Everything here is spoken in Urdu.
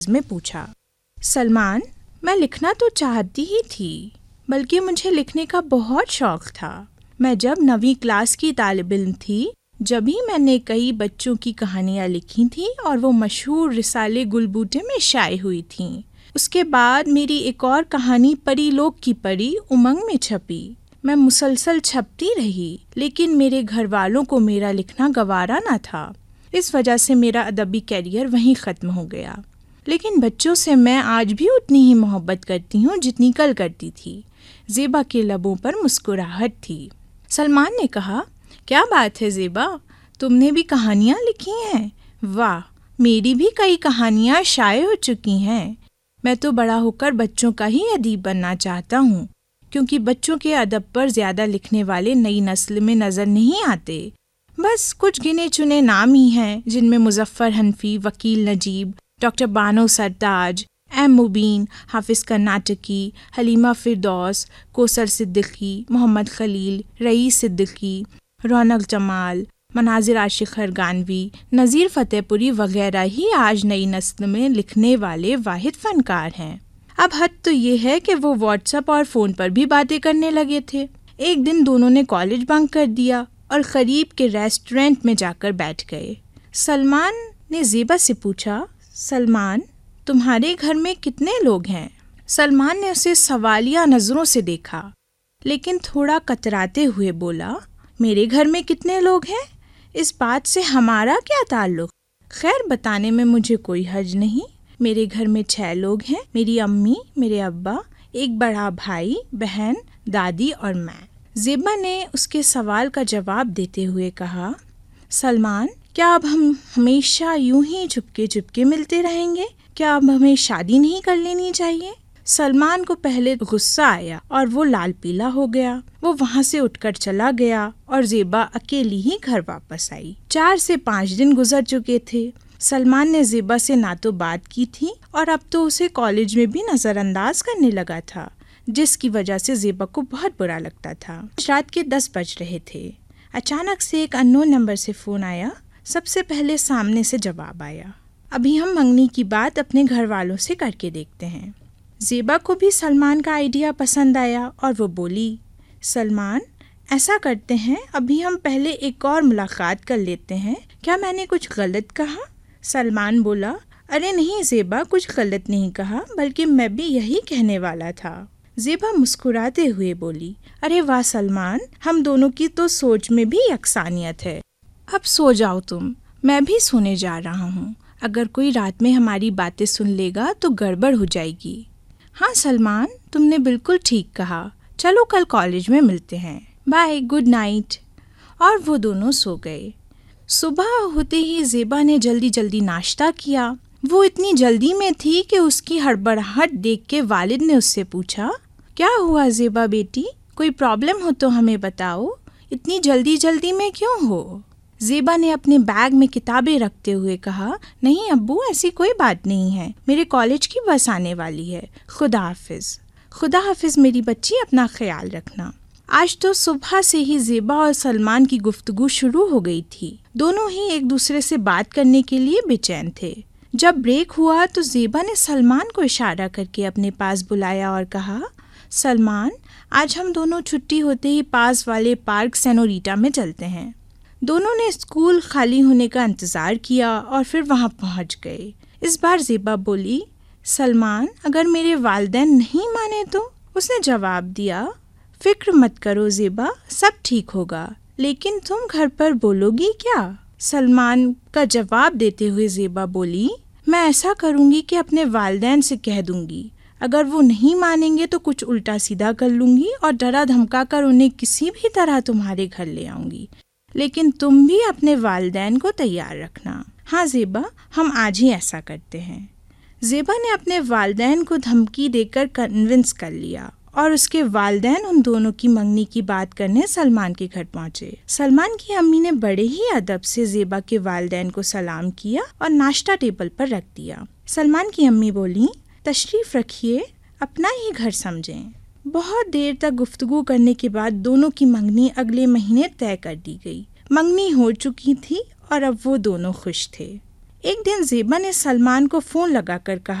میں پوچھا، سلمان، میں لکھنا تو چاہتی ہی تھی، بلکہ مجھے لکھنے کا بہت شوق تھا۔ میں جب 9ویں کلاس کی طالب علم تھی، جب ہی میں نے کئی بچوں کی کہانیاں لکھی تھیں اور وہ مشہور رسالے گل بوٹے میں شائع ہوئی تھیں۔ اس کے بعد میری ایک اور کہانی پری لوک کی پری امنگ میں چھپی۔ میں مسلسل چھپتی رہی، لیکن میرے گھر والوں کو میرا لکھنا گوارا نہ تھا۔ اس وجہ سے میرا ادبی کیریئر وہیں ختم ہو گیا۔ لیکن بچوں سے میں آج بھی اتنی ہی محبت کرتی ہوں جتنی کل کرتی تھی۔ زیبا کے لبوں پر مسکراہٹ تھی۔ سلمان نے کہا، کیا بات ہے زیبا، تم نے بھی کہانیاں لکھی ہیں؟ واہ، میری بھی کئی کہانیاں شائع ہو چکی ہیں۔ میں تو بڑا ہو کر بچوں کا ہی ادیب بننا چاہتا ہوں، کیونکہ بچوں کے ادب پر زیادہ لکھنے والے نئی نسل میں نظر نہیں آتے۔ بس کچھ گنے چنے نام ہی ہیں، جن میں مظفر حنفی، وکیل نجیب، ڈاکٹر بانو سرتاج، ایم مبین، حافظ کرناٹکی، حلیمہ فردوس، کوثر صدیقی، محمد خلیل، رئیس صدیقی، رونق جمال، مناظر عاشق خرگانوی، نذیر فتح پوری وغیرہ ہی آج نئی نسل میں لکھنے والے واحد فنکار ہیں۔ اب حد تو یہ ہے کہ وہ واٹس ایپ اور فون پر بھی باتیں کرنے لگے تھے۔ ایک دن دونوں نے کالج بنک کر دیا اور قریب کے ریسٹورینٹ میں جا کر بیٹھ گئے۔ سلمان نے زیبا سے پوچھا، سلمان، تمہارے گھر میں کتنے لوگ ہیں؟ سلمان نے اسے سوالیہ نظروں سے دیکھا، لیکن تھوڑا کتراتے ہوئے بولا، میرے گھر میں کتنے لوگ ہیں؟ اس بات سے ہمارا کیا تعلق؟ خیر، بتانے میں مجھے کوئی حرج نہیں۔ میرے گھر میں 6 لوگ ہیں، میری امی، میرے ابا، ایک بڑا بھائی، بہن، دادی اور میں۔ زیبا نے اس کے سوال کا جواب دیتے ہوئے کہا، سلمان، کیا اب ہم ہمیشہ یوں ہی چپکے ملتے رہیں گے؟ کیا اب ہمیں شادی نہیں کر لینی چاہیے؟ سلمان کو پہلے غصہ آیا اور وہ لال پیلا ہو گیا۔ وہ وہاں سے اٹھ کر چلا گیا اور زیبا اکیلی ہی گھر واپس آئی۔ 4 سے 5 دن گزر چکے تھے۔ سلمان نے زیبا سے نہ تو بات کی تھی اور اب تو اسے کالج میں بھی نظر انداز کرنے لگا تھا، جس کی وجہ سے زیبا کو بہت برا لگتا تھا۔ رات کے 10 بج رہے تھے۔ اچانک سے ایک ان نون نمبر سے فون آیا۔ سب سے پہلے سامنے سے جواب آیا، ابھی ہم منگنی کی بات اپنے گھر والوں سے کر کے دیکھتے ہیں۔ زیبا کو بھی سلمان کا آئیڈیا پسند آیا اور وہ بولی، سلمان، ایسا کرتے ہیں، ابھی ہم پہلے ایک اور ملاقات کر لیتے ہیں۔ کیا میں نے کچھ غلط کہا؟ سلمان بولا، ارے نہیں زیبا، کچھ غلط نہیں کہا، بلکہ میں بھی یہی کہنے والا تھا۔ زیبا مسکراتے ہوئے بولی، ارے واہ سلمان، ہم دونوں کی تو سوچ میں بھی یکسانیت ہے۔ اب سو جاؤ تم، میں بھی سونے جا رہا ہوں۔ اگر کوئی رات میں ہماری باتیں سن لے گا تو گڑبڑ ہو جائے گی۔ ہاں سلمان، تم نے بالکل ٹھیک کہا، چلو کل کالج میں ملتے ہیں، بائے، گڈ نائٹ۔ اور وہ دونوں سو گئے۔ صبح ہوتے ہی زیبا نے جلدی ناشتہ کیا۔ وہ اتنی جلدی میں تھی کہ اس کی ہڑبڑاہٹ دیکھ کے والد نے اس سے پوچھا، کیا ہوا زیبا بیٹی، کوئی پرابلم ہو تو ہمیں بتاؤ، اتنی جلدی میں کیوں ہو؟ زیبا نے اپنے بیگ میں کتابیں رکھتے ہوئے کہا، نہیں ابو، ایسی کوئی بات نہیں ہے، میرے کالج کی بس آنے والی ہے، خدا حافظ۔ خدا حافظ میری بچی، اپنا خیال رکھنا۔ آج تو صبح سے ہی زیبا اور سلمان کی گفتگو شروع ہو گئی تھی۔ دونوں ہی ایک دوسرے سے بات کرنے کے لیے بے چین تھے۔ جب بریک ہوا تو زیبا نے سلمان کو اشارہ کر کے اپنے پاس بلایا اور کہا، سلمان، آج ہم دونوں چھٹی ہوتے ہی پاس والے پارک سینوریٹا میں چلتے ہیں۔ دونوں نے اسکول خالی ہونے کا انتظار کیا اور پھر وہاں پہنچ گئے۔ اس بار زیبا بولی، سلمان، اگر میرے والدین نہیں مانے تو؟ اس نے جواب دیا، فکر مت کرو زیبا، سب ٹھیک ہوگا، لیکن تم گھر پر بولو گی کیا؟ سلمان کا جواب دیتے ہوئے زیبا بولی، میں ایسا کروں گی کہ اپنے والدین سے کہہ دوں گی، اگر وہ نہیں مانیں گے تو کچھ الٹا سیدھا کر لوں گی اور ڈرا دھمکا کر انہیں کسی بھی طرح تمہارے گھر لے آؤں گی، لیکن تم بھی اپنے والدین کو تیار رکھنا۔ ہاں زیبا، ہم آج ہی ایسا کرتے ہیں۔ زیبا نے اپنے والدین کو دھمکی دے کر کنونس کر لیا اور اس کے والدین ان دونوں کی منگنی کی بات کرنے سلمان کے گھر پہنچے۔ سلمان کی امی نے بڑے ہی ادب سے زیبا کے والدین کو سلام کیا اور ناشتہ ٹیبل پر رکھ دیا۔ سلمان کی امی بولی، تشریف رکھیے، اپنا ہی گھر سمجھیں۔ بہت دیر تک گفتگو کرنے کے بعد دونوں کی منگنی اگلے مہینے طے کر دی گئی۔ منگنی ہو چکی تھی اور اب وہ دونوں خوش تھے۔ ایک دن زیبا نے سلمان کو فون لگا کر کہا